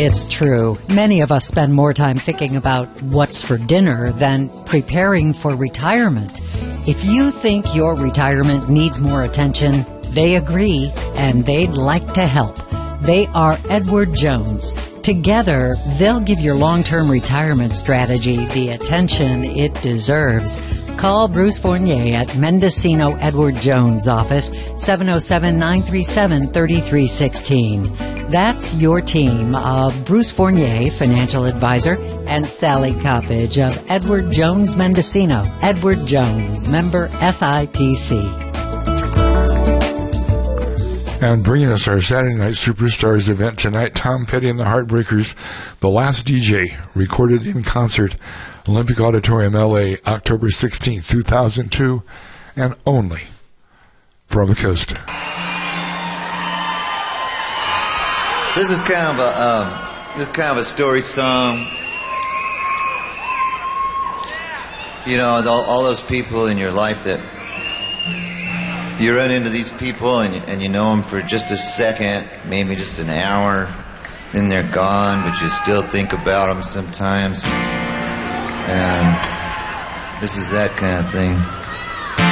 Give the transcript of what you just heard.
It's true. Many of us spend more time thinking about what's for dinner than preparing for retirement. If you think your retirement needs more attention, they agree, and they'd like to help. They are Edward Jones. Together, they'll give your long-term retirement strategy the attention it deserves. Call Bruce Fournier at Mendocino Edward Jones office, 707-937-3316. That's your team of Bruce Fournier, financial advisor, and Sally Coppage of Edward Jones Mendocino. Edward Jones, member SIPC. And bringing us our Saturday Night Superstars event tonight, Tom Petty and the Heartbreakers, The Last DJ, recorded in concert, Olympic Auditorium, L.A., October 16, 2002, and only from the coast. This is kind of a story song. You know, all those people in your life that you run into these people and you know them for just a second, maybe just an hour, then they're gone, but you still think about them sometimes. And this is that kind of thing.